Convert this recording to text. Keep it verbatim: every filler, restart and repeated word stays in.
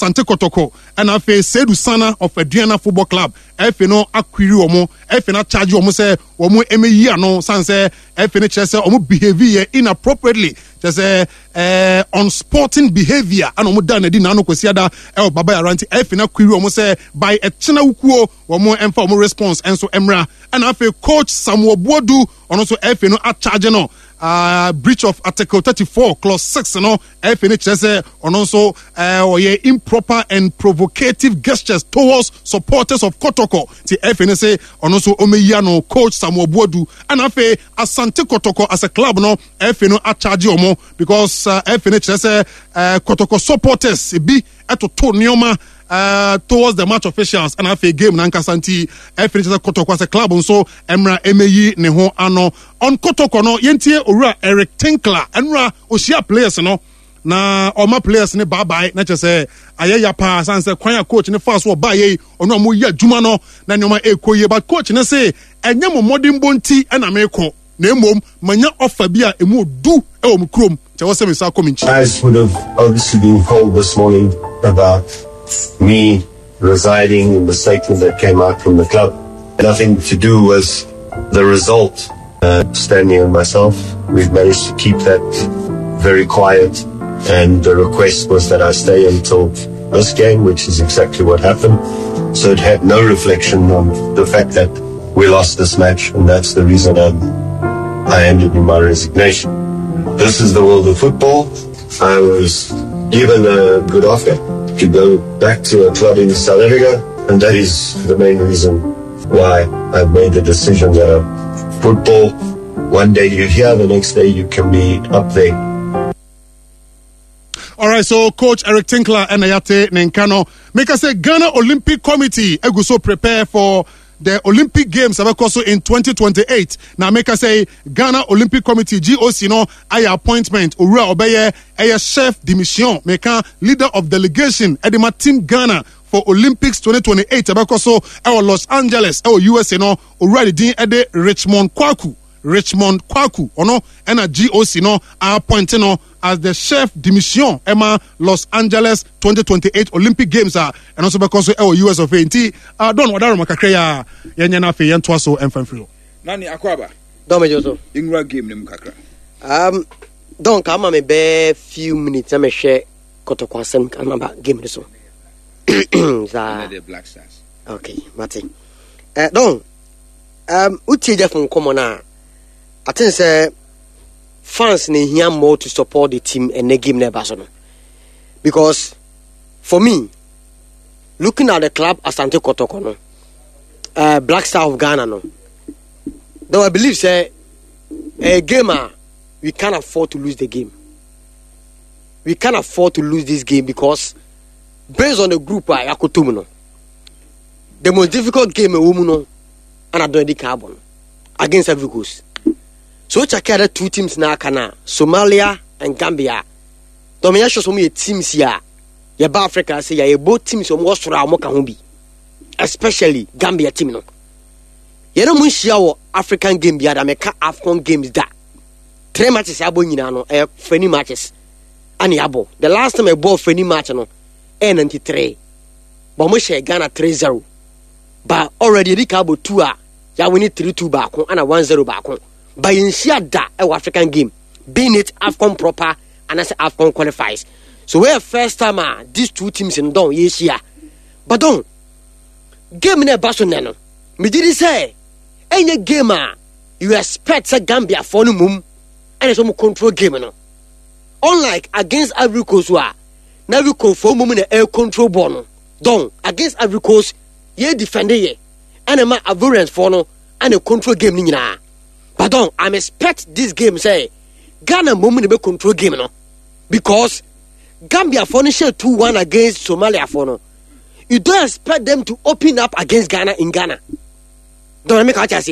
Asante Kotoko and afe Sedu Sana of Adriana Football Club efe no akwiri omo efe na charge omo say omo emeyi ano san say efe ne kire say omo behavior inappropriately just say uh, unsporting behavior and omo da na di na no kwesiada e baba yaranti efe na kwiri omo say by a china wukuo omo emfa omo response enso emra and afe coach Samuel Boadu ono so efe no a charge no Uh, breach of Article thirty-four, Clause six, you know, F N H S, and also uh, or yeah, improper and provocative gestures towards supporters of Kotoko. The F N S A, and also Omeyano, Coach Samuel Boadu, and Afe Asante Kotoko as a club, no, F N O a charge omo because uh, F N H S, uh, Kotoko supporters, be at to Nioma. Uh, towards the match officials and afi game na nkasanti F N H S Kotoko as a club nso emra emeyi ne ho ano on Kotoko no yentie owura Eric Tinkler enra osia players no na oma players ne bye bye na chese ayaya pa sanse kwan coach ne fast wo ba ye ono mo ya djuma no na nyoma ekoye but coach ne say enye mo modern bonti na meko na emom manya offer bia emu du e wo mkrom che wo se me sa kominchi. Guys would have obviously been told this morning about me residing in the statement that came out from the club. Nothing to do with the result. Uh, Stanley and myself, we've managed to keep that very quiet, and the request was that I stay until this game, which is exactly what happened. So it had no reflection on the fact that we lost this match, and that's the reason I'm, I handed in my resignation. This is the world of football. I was given a good offer to go back to a club in South Africa, and that is the main reason why I made the decision that uh, football, one day you're here, the next day you can be up there. All right, so Coach Eric Tinkler and Ayate Nenkano make us say Ghana Olympic Committee also prepare for the Olympic Games also in twenty twenty-eight. Now make us say Ghana Olympic Committee G O C no aya appointment Ura Obeye aya chef de mission meka leader of delegation edema team Ghana for Olympics twenty twenty-eight also our Los Angeles our U S A no already din ede Richmond Kwaku Richmond Kwaku ono and a G O C no appointed no as the chef de mission Emma Los Angeles twenty twenty-eight Olympic Games are and also because our U S of A T uh don't wadaro makakreya yenya na fe yentwa so emfanfrio nani akwaba don me joso ingura game ne mukakra um don ka ma me be few minutes am share Kotoko asem kan ba game so za the Black Stars okay Martin eh don um utie je fun komo na I think say fans need here more to support the team and the game never so. Because for me, looking at the club Asante Kotoko no, uh, Black Star of Ghana no, though I believe say a gamer we can't afford to lose the game. We can't afford to lose this game because based on the group I Yakutum no, the most difficult game a woman no, and I don't the carbon against Ivory Coast. So check out the two teams now, Kana, Somalia and Gambia. Dominion shows me teams here. Ya ba Africa say ya both teams on Australia mo kan bi. Especially Gambia team no. Ya no munhia wo African game bia da meka Afcon games da. Three matches abo nyina no eh friendly matches. Ani abo. The last time I bought friendly match no eh ninety-three. But mo share Ghana three zero. But already the cabo two a ya win three two back and one zero back. By in da a African game, being it Afcon proper and as Afcon qualifies. So we're first time uh, these two teams in don yes year. But don't game in a Barcelona. Me did say any gamer you expect a Gambia for no mum and it's some control game no. Unlike against Ivory Coast wa now we conform mum in the air control ball no. Don't against Ivory Coast ye defender ye and a ma avariance for no and a control game ni na. But don't I'm expect this game say Ghana moment be control game no because Gambia for share two one against Somalia for no. You don't expect them to open up against Ghana in Ghana. Don't make what I say.